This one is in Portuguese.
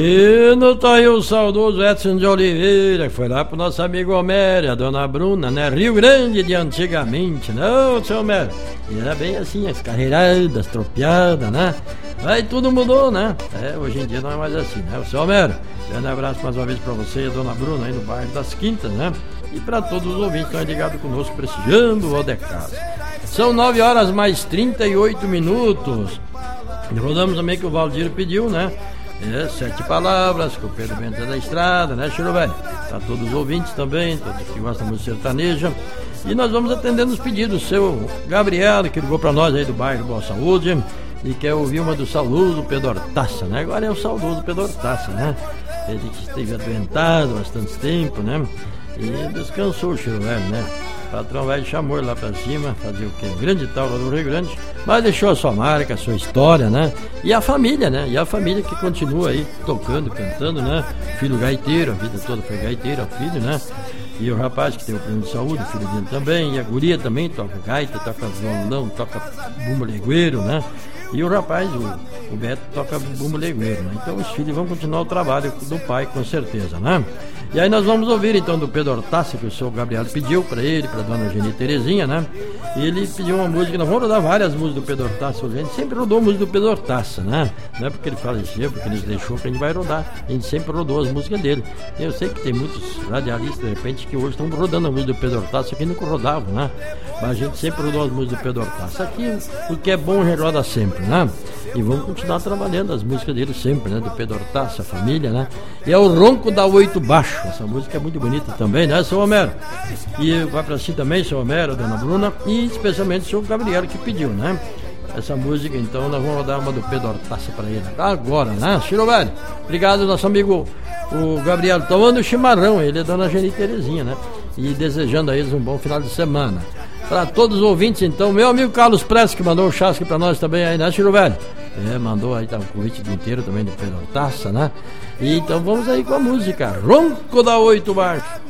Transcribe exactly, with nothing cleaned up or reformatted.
E não tá aí o saudoso Edson de Oliveira, que foi lá pro nosso amigo Homero, a dona Bruna, né? Rio Grande de antigamente, não, seu Homero? E era bem assim, as carreiradas, tropeadas, né? Aí tudo mudou, né? É, hoje em dia não é mais assim, né? O seu Homero, grande abraço mais uma vez pra você e a dona Bruna aí no bairro das Quintas, né? E pra todos os ouvintes que estão ligados conosco, prestigiando o de casa. São nove horas mais trinta e oito minutos. E rodamos também que o Valdir pediu, né? É, sete palavras, com o Pedro Bento da Estrada, né, Chiro Velho? Tá todos os ouvintes também, todos que gostam muito de sertaneja. E nós vamos atendendo os pedidos. O seu Gabriel, que ligou pra nós aí do bairro Boa Saúde, e quer ouvir uma do saudoso Pedro Hortaça, né? Agora é o saudoso Pedro Hortaça, né? Ele que esteve adoentado bastante tempo, né? E descansou o Chiro Velho, né? O patrão velho chamou ele lá pra cima, fazer o quê? Grande taura do Rio Grande, mas deixou a sua marca, a sua história, né? E a família, né? E a família que continua aí tocando, cantando, né? Filho gaiteiro, a vida toda foi gaiteiro, o filho, né? E o rapaz que tem o prêmio de saúde, o filho dele também, e a guria também toca gaita, toca violão, toca bumbo legueiro, né? E o rapaz, o, o Beto, toca bumbo legueiro, né? Então os filhos vão continuar o trabalho do pai, com certeza, né? E aí nós vamos ouvir então do Pedro Hortaça, que o senhor Gabriel pediu para ele, para dona Geni Terezinha, né? E ele pediu uma música, nós vamos rodar várias músicas do Pedro Hortaça, a gente sempre rodou música do Pedro Hortaça, né? Não é porque ele faleceu, porque ele nos deixou que a gente vai rodar, a gente sempre rodou as músicas dele. Eu sei que tem muitos radialistas, de repente, que hoje estão rodando a música do Pedro Hortaça, que nunca rodavam, né? Mas a gente sempre rodou as músicas do Pedro Hortaça. Aqui, o que é bom, a gente roda sempre, né? E vamos continuar trabalhando as músicas dele sempre, né? Do Pedro Hortaça, a família, né? E é o Ronco da Oito Baixo. Essa música é muito bonita também, né, seu Homero? E vai pra si também, seu Homero, dona Bruna, e especialmente o seu Gabriel que pediu, né? Essa música, então, nós vamos rodar uma do Pedro Hortaça pra ele agora, né? Chiro Velho, obrigado, nosso amigo o Gabriel, tomando chimarrão, ele é dona Geni Terezinha, né? E desejando a eles um bom final de semana. Para todos os ouvintes, então, meu amigo Carlos Prestes, que mandou um chasque para nós também aí, né, Chiro Velho? É, mandou aí, tá o convite do inteiro também do Pedro Hortaça, né? E então vamos aí com a música Ronco da Oito Baixo.